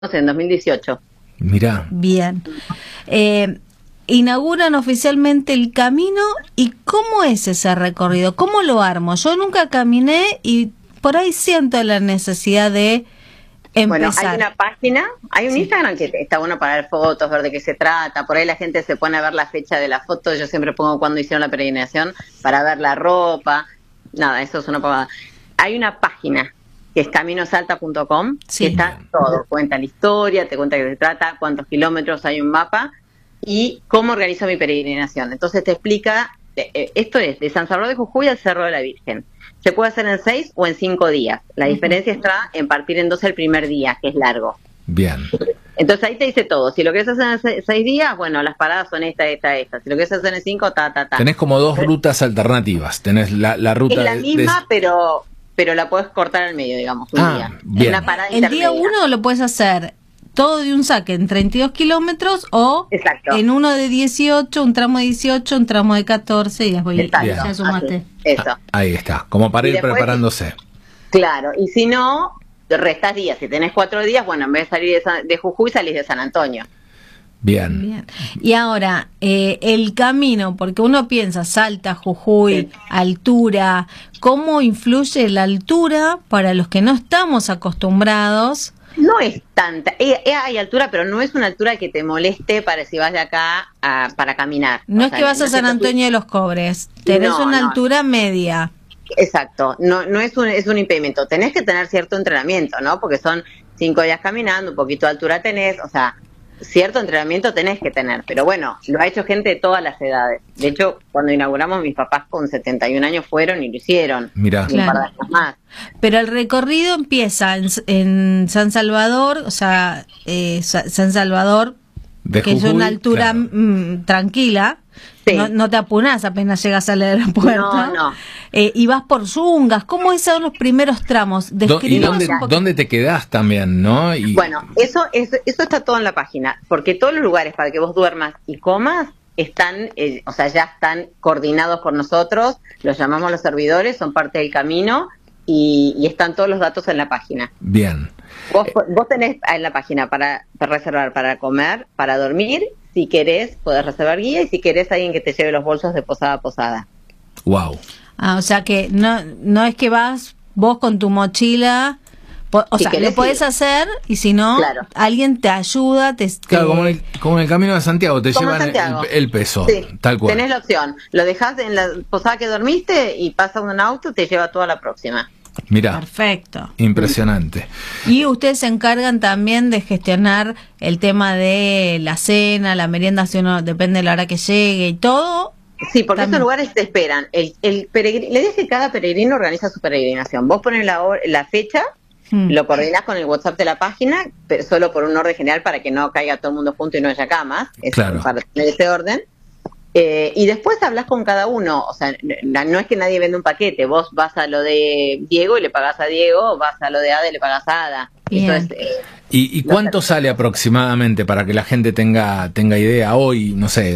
en 2018. Mirá. Bien. Inauguran oficialmente el camino. ¿Y cómo es ese recorrido? ¿Cómo lo armo? Yo nunca caminé y por ahí siento la necesidad de empezar. Bueno, hay una página, hay un Instagram que está bueno para ver fotos, ver de qué se trata. Por ahí la gente se pone a ver la fecha de la foto. Yo siempre pongo cuando hicieron la peregrinación para ver la ropa. Nada, eso es una pavada. Hay una página que es caminosalta.com, Sí. que está todo. Cuenta la historia, te cuenta de qué se trata, cuántos kilómetros, hay un mapa y cómo organizo mi peregrinación. Entonces te explica, esto es de San Salvador de Jujuy al Cerro de la Virgen. Se puede hacer en 6 o en 5 días. La diferencia está en partir en 2 el primer día, que es largo. Bien. Entonces ahí te dice todo. Si lo querés hacer en 6 días, bueno, las paradas son esta. Si lo querés hacer en 5, ta. Tenés como dos rutas alternativas. Tenés la ruta Es la misma, pero la podés cortar al medio, digamos, un día. Bien. Una parada El día intermedia. 1 lo puedes hacer todo de un saque en 32 kilómetros o Exacto. en uno de 18, un tramo de 18, un tramo de 14 y después Exacto. ya sumaste. Así, eso. Ahí está, como para Y ir después- preparándose. Claro, y si no, restas días. Si tenés 4 días, bueno, en vez de salir de Jujuy, salís de San Antonio. Bien. Bien. Y ahora, el camino, porque uno piensa Salta, Jujuy, Sí. altura, ¿cómo influye la altura para los que no estamos acostumbrados? No es tanta, hay altura, pero no es una altura que te moleste para si vas de acá para caminar. No O es sea, que vas a no San se te- Antonio de los Cobres, tenés No, una no. altura media. Exacto, no es un impedimento. Tenés que tener cierto entrenamiento, ¿no? Porque son 5 días caminando, un poquito de altura tenés, o sea, cierto entrenamiento tenés que tener. Pero bueno, lo ha hecho gente de todas las edades. De hecho, cuando inauguramos, mis papás con 71 años fueron y lo hicieron. Mirá. Y un par de Claro. años más. Pero el recorrido empieza en San Salvador, o sea, San Salvador, De que es Jujuy, una altura claro. Tranquila. Sí. No te apunás apenas llegas al aeropuerto. No. Y vas por Zungas. ¿Cómo son los primeros tramos? ¿Y Describimos dónde, un poquito. dónde te quedás también, no? Y, Bueno, eso está todo en la página, porque todos los lugares para que vos duermas y comas están, o sea, ya están coordinados por nosotros, los llamamos los servidores, son parte del camino y están todos los datos en la página. Bien. Vos tenés en la página para reservar, para comer, para dormir. Si querés, podés reservar guía y si querés, alguien que te lleve los bolsos de posada a posada. Wow. O sea que no es que vas vos con tu mochila. O Si sea, querés, lo podés sí. hacer y si no, Claro. alguien te ayuda. Claro, como en el camino de Santiago, te Como en llevan Santiago. el peso, Sí, tal cual. tenés la opción. Lo dejás en la posada que dormiste y pasa un auto y te lleva toda la próxima. Mirá, Perfecto. impresionante. Y ustedes se encargan también de gestionar el tema de la cena, la merienda, si uno depende de la hora que llegue y todo. Sí, porque También. estos lugares te esperan. La idea es que cada peregrino organiza su peregrinación. Vos pones la fecha, lo coordinás con el WhatsApp de la página, pero solo por un orden general para que no caiga todo el mundo junto y no haya camas. Claro. Para tener ese orden. Y después hablas con cada uno. O sea, no es que nadie vende un paquete. Vos vas a lo de Diego y le pagás a Diego, vas a lo de Ada y le pagás a Ada. Bien. Eso es, ¿Y cuánto sale aproximadamente para que la gente tenga idea hoy, no sé,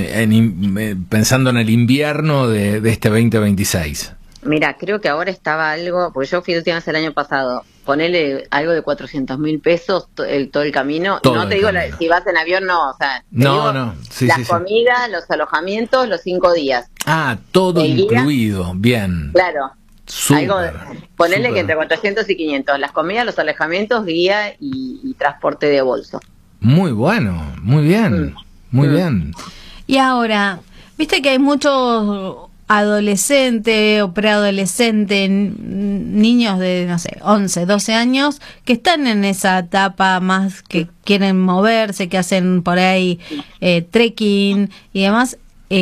pensando en el invierno de este 2026? Mira, creo que ahora estaba algo, porque yo fui la última vez el año pasado, ponele algo de 400.000 pesos todo el camino. Todo No el te digo, camino. si vas en avión, no, o sea, te No, digo no, sí, las sí, sí. comidas, los alojamientos, los 5 días. Ah, todo ¿El guía? incluido, bien. Claro. Súper, Ponele súper. que entre 400 y 500, las comidas, los alojamientos, guía y transporte de bolso. Muy bueno, muy bien, muy bien. Y ahora, viste que hay muchos adolescentes o preadolescentes, niños de, no sé, 11, 12 años, que están en esa etapa más que quieren moverse, que hacen por ahí trekking y demás.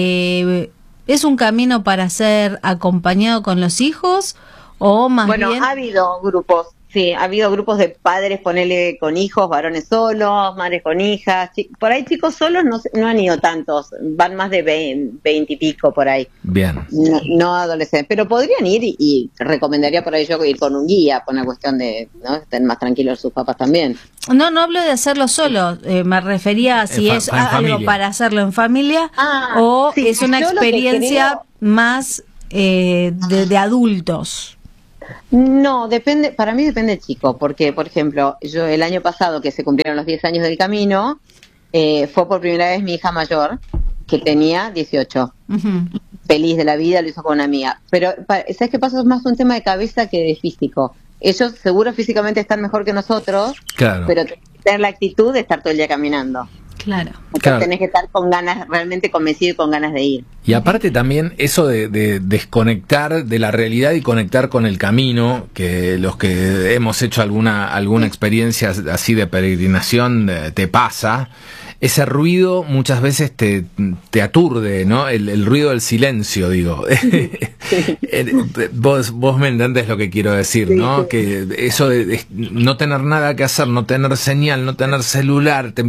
¿Es un camino para ser acompañado con los hijos o más Bueno, bien? ha habido grupos, sí, ha habido grupos de padres, ponele con hijos, varones solos, madres con hijas. Por ahí chicos solos no han ido tantos, van más de 20 y pico por ahí. Bien. No adolescentes, pero podrían ir y recomendaría por ahí yo ir con un guía, por una cuestión de, ¿no?, estén más tranquilos sus papás también. No hablo de hacerlo solo, me refería a si es en algo familia. para hacerlo en familia o sí, es una yo lo que experiencia creo- más de adultos. No, depende, para mí depende del chico, porque, por ejemplo, yo el año pasado que se cumplieron los 10 años del camino, fue por primera vez mi hija mayor, que tenía 18. Ujú. Feliz de la vida, lo hizo con una amiga. Pero, ¿sabes qué pasa? Es más un tema de cabeza que de físico. Ellos seguro físicamente están mejor que nosotros, Claro. pero tenés que tener la actitud de estar todo el día caminando. Claro. Entonces Claro. tenés que estar con ganas, realmente convencido y con ganas de ir. Y aparte también eso de desconectar de la realidad y conectar con el camino, que los que hemos hecho alguna experiencia así de peregrinación te pasa, ese ruido muchas veces te aturde, ¿no? El ruido del silencio, digo. Vos me entendés lo que quiero decir, ¿no? Que eso de no tener nada que hacer, no tener señal, no tener celular, te